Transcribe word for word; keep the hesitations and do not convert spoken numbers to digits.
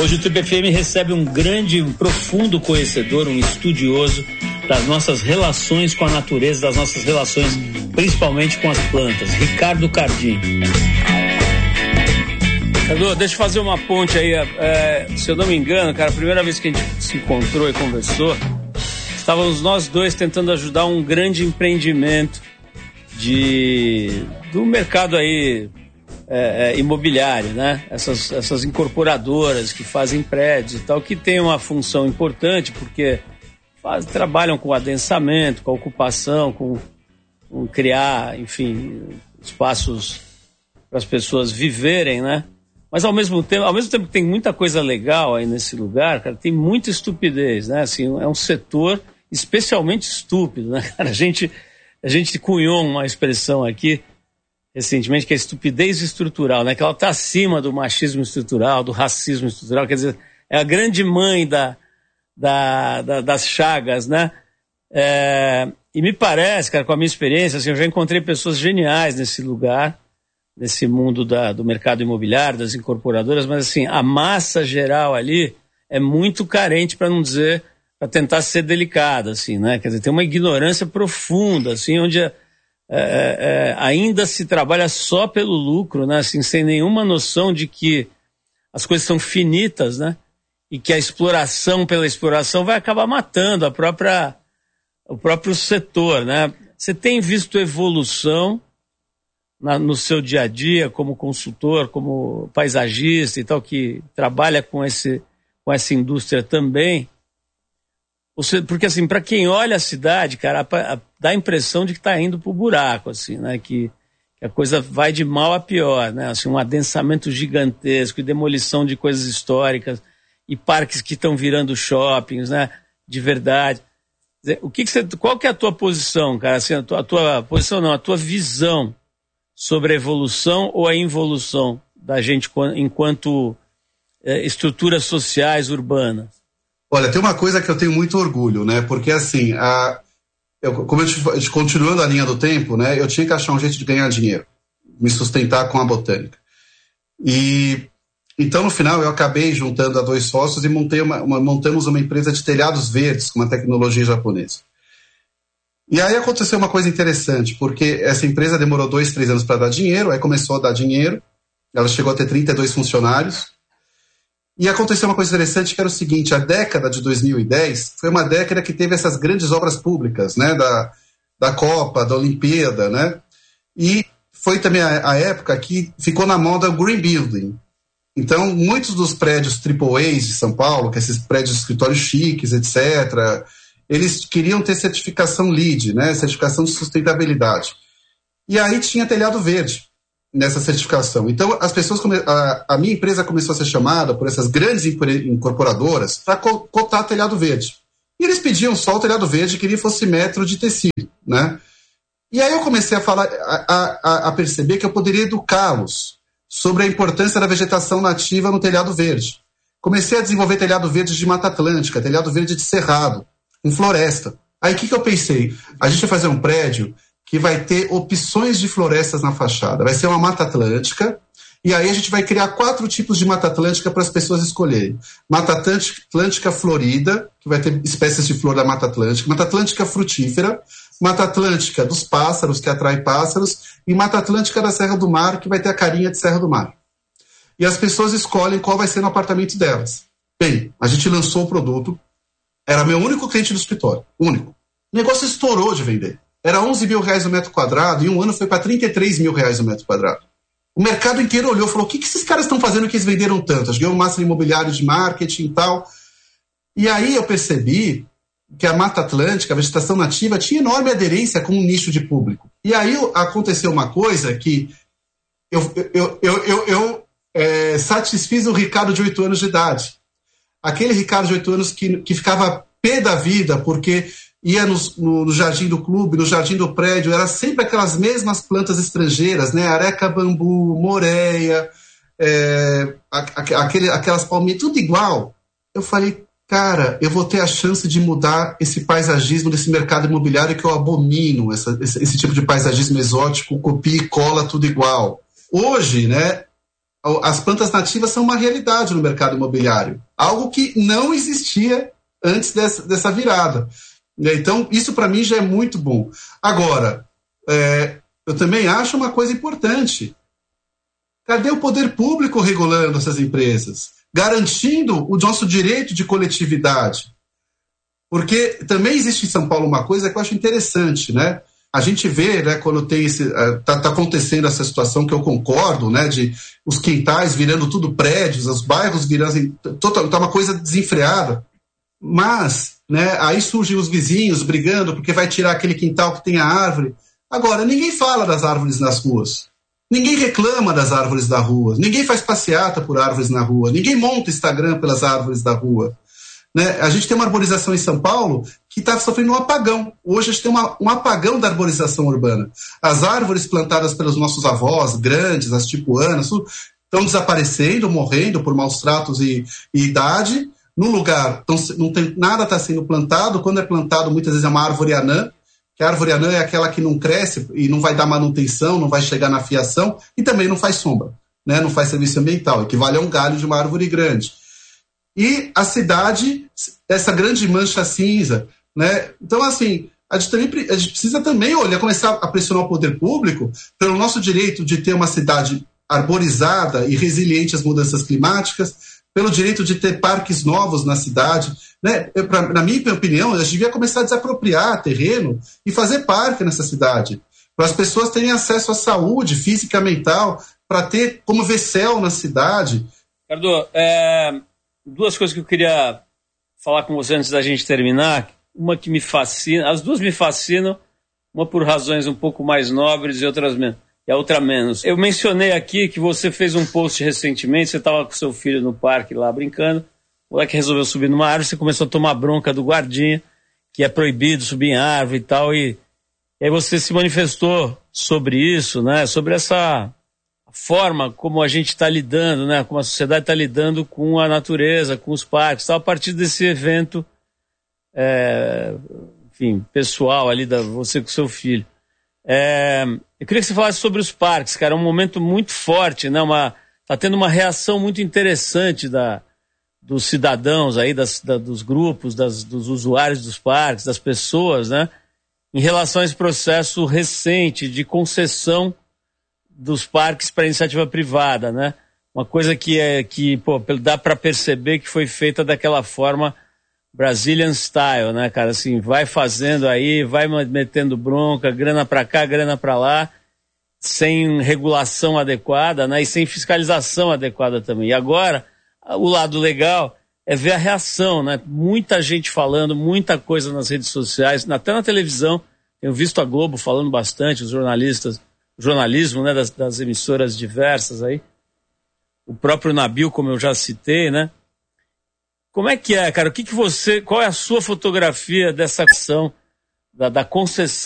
Hoje o Trip F M recebe um grande, um profundo conhecedor, um estudioso das nossas relações com a natureza, das nossas relações principalmente com as plantas, Ricardo Cardim. Ricardo, deixa eu fazer uma ponte aí, é, se eu não me engano, cara, a primeira vez que a gente se encontrou e conversou, estávamos nós dois tentando ajudar um grande empreendimento de, do mercado aí é, é, imobiliário, né? Essas, essas incorporadoras que fazem prédios e tal, que tem uma função importante porque faz, trabalham com adensamento, com a ocupação, com, com criar, enfim, espaços para as pessoas viverem, né? Mas ao mesmo tempo, ao mesmo tempo que tem muita coisa legal aí nesse lugar, cara, tem muita estupidez, né? Assim, é um setor especialmente estúpido, né, cara? A gente, a gente cunhou uma expressão aqui recentemente que é estupidez estrutural, né? Que ela está acima do machismo estrutural, do racismo estrutural, quer dizer, é a grande mãe da, da, da, das chagas, né? É, e me parece, cara, com a minha experiência, assim, eu já encontrei pessoas geniais nesse lugar, nesse mundo da, do mercado imobiliário, das incorporadoras, mas assim, a massa geral ali é muito carente, para não dizer, para tentar ser delicada, assim, né? Quer dizer, tem uma ignorância profunda, assim, onde é, é, é, ainda se trabalha só pelo lucro, né? Assim, sem nenhuma noção de que as coisas são finitas, né? E que a exploração pela exploração vai acabar matando a própria, o próprio setor, né? Você tem visto evolução Na, no seu dia a dia como consultor, como paisagista e tal, que trabalha com, esse, com essa indústria também? Você, porque assim, para quem olha a cidade, cara, a, a, dá a impressão de que está indo para o buraco, assim, né? Que, que a coisa vai de mal a pior, né? Assim, um adensamento gigantesco e demolição de coisas históricas e parques que estão virando shoppings, né? De verdade. O que que você, qual que é a tua posição, cara? Assim, a tua, a tua posição não, a tua visão sobre a evolução ou a involução da gente enquanto é, estruturas sociais urbanas? Olha, tem uma coisa que eu tenho muito orgulho, né? Porque assim, a, eu, como a gente, continuando a linha do tempo, né? Eu tinha que achar um jeito de ganhar dinheiro, me sustentar com a botânica. E então, no final, eu acabei juntando a dois sócios e montei uma, uma, montamos uma empresa de telhados verdes com uma tecnologia japonesa. E aí aconteceu uma coisa interessante, porque essa empresa demorou dois, três anos para dar dinheiro, aí começou a dar dinheiro, ela chegou a ter trinta e dois funcionários, e aconteceu uma coisa interessante que era o seguinte, a década de dois mil e dez foi uma década que teve essas grandes obras públicas, né, da, da Copa, da Olimpíada, né, e foi também a, a época que ficou na moda o Green Building. Então, muitos dos prédios triplo A de São Paulo, que esses prédios de escritórios chiques, etcétera, eles queriam ter certificação LEED, né, certificação de sustentabilidade. E aí tinha telhado verde nessa certificação. Então, as pessoas come... a, a minha empresa começou a ser chamada por essas grandes incorporadoras para cotar telhado verde. E eles pediam só o telhado verde, queriam que fosse metro de tecido, né? E aí eu comecei a falar, a, a, a perceber que eu poderia educá-los sobre a importância da vegetação nativa no telhado verde. Comecei a desenvolver telhado verde de Mata Atlântica, telhado verde de Cerrado, com floresta. Aí o que, que eu pensei? A gente vai fazer um prédio que vai ter opções de florestas na fachada. Vai ser uma Mata Atlântica, e aí a gente vai criar quatro tipos de Mata Atlântica para as pessoas escolherem. Mata Atlântica florida, que vai ter espécies de flor da Mata Atlântica. Mata Atlântica frutífera. Mata Atlântica dos pássaros, que atrai pássaros. E Mata Atlântica da Serra do Mar, que vai ter a carinha de Serra do Mar. E as pessoas escolhem qual vai ser no apartamento delas. Bem, a gente lançou o produto. Era meu único cliente do escritório. Único. O negócio estourou de vender. Era onze mil reais o metro quadrado e um ano foi para trinta e três mil reais o metro quadrado. O mercado inteiro olhou e falou, o que, que esses caras estão fazendo que eles venderam tanto? Ganhou um master imobiliário de marketing e tal. E aí eu percebi que a Mata Atlântica, a vegetação nativa, tinha enorme aderência com um nicho de público. E aí aconteceu uma coisa que eu, eu, eu, eu, eu é, satisfiz o Ricardo de oito anos de idade. Aquele Ricardo de oito anos que, que ficava pé da vida porque ia no, no, no jardim do clube, no jardim do prédio, era sempre aquelas mesmas plantas estrangeiras, né? Areca bambu, moreia, é, aquele, aquelas palmeiras, tudo igual. Eu falei, cara, eu vou ter a chance de mudar esse paisagismo desse mercado imobiliário que eu abomino, essa, esse, esse tipo de paisagismo exótico, copia e cola, tudo igual. Hoje, né, as plantas nativas são uma realidade no mercado imobiliário, algo que não existia antes dessa, dessa virada. Então, isso para mim já é muito bom. Agora, é, eu também acho uma coisa importante. Cadê o poder público regulando essas empresas? Garantindo o nosso direito de coletividade? Porque também existe em São Paulo uma coisa que eu acho interessante, né? A gente vê, né, quando tem esse, tá, tá acontecendo essa situação que eu concordo, né, de os quintais virando tudo prédios, os bairros virando, total, tá uma coisa desenfreada. Mas, né, aí surgem os vizinhos brigando porque vai tirar aquele quintal que tem a árvore. Agora, ninguém fala das árvores nas ruas. Ninguém reclama das árvores da rua. Ninguém faz passeata por árvores na rua. Ninguém monta Instagram pelas árvores da rua. Né? A gente tem uma arborização em São Paulo que está sofrendo um apagão. Hoje a gente tem uma, um apagão da arborização urbana. As árvores plantadas pelos nossos avós, grandes, as tipuanas, estão desaparecendo, morrendo por maus tratos e, e idade. No lugar, tão, não tem, nada está sendo plantado. Quando é plantado, muitas vezes é uma árvore anã, que a árvore anã é aquela que não cresce e não vai dar manutenção, não vai chegar na fiação e também não faz sombra, né? Não faz serviço ambiental, equivale a um galho de uma árvore grande. E a cidade, essa grande mancha cinza, né? Então, assim, a gente, também, a gente precisa também olhar, começar a pressionar o poder público pelo nosso direito de ter uma cidade arborizada e resiliente às mudanças climáticas, pelo direito de ter parques novos na cidade, né? Eu, pra, na minha opinião, a gente devia começar a desapropriar terreno e fazer parque nessa cidade, para as pessoas terem acesso à saúde física e mental, para ter como ver céu na cidade. Ricardo, é... duas coisas que eu queria falar com você antes da gente terminar. Uma que me fascina, as duas me fascinam, uma por razões um pouco mais nobres e outras menos, e a outra menos. Eu mencionei aqui que você fez um post recentemente, você estava com seu filho no parque lá brincando, o moleque resolveu subir numa árvore, você começou a tomar bronca do guardinha, que é proibido subir em árvore e tal, e, e aí você se manifestou sobre isso, né, sobre essa forma como a gente está lidando, né, como a sociedade está lidando com a natureza, com os parques, tal, a partir desse evento, é, enfim, pessoal ali, da você com seu filho. É, eu queria que você falasse sobre os parques, cara, é um momento muito forte, né, uma, tá tendo uma reação muito interessante da, dos cidadãos aí, das, da, dos grupos, das, dos usuários dos parques, das pessoas, né, em relação a esse processo recente de concessão dos parques para iniciativa privada, né? Uma coisa que, é, que pô, dá para perceber que foi feita daquela forma Brazilian style, né, cara? Assim, vai fazendo aí, vai metendo bronca, grana para cá, grana para lá, sem regulação adequada, né? E sem fiscalização adequada também. E agora, o lado legal é ver a reação, né? Muita gente falando, muita coisa nas redes sociais, até na televisão. Tenho visto a Globo falando bastante, os jornalistas, jornalismo, né, das, das emissoras diversas aí, o próprio Nabil, como eu já citei, né? Como é que é, cara? O que que você, qual é a sua fotografia dessa ação da, da concessão